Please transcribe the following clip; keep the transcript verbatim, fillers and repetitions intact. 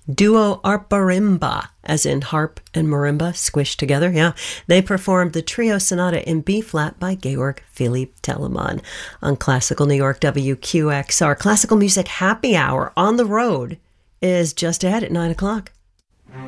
Duo Arparimba, as in harp and marimba squished together. Yeah, they performed the Trio Sonata in B-flat by Georg Philipp Telemann on Classical New York W Q X R. Classical Music Happy Hour on the road is just ahead at nine o'clock.